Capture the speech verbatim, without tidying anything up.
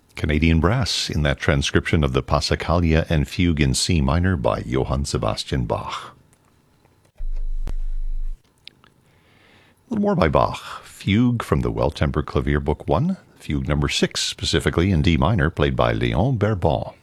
Canadian brass in that transcription of the Passacaglia and Fugue in C minor by Johann Sebastian Bach. A little more by Bach. Fugue from the Well-Tempered Clavier Book one, Fugue number six, specifically in D minor, played by Léon Berbon.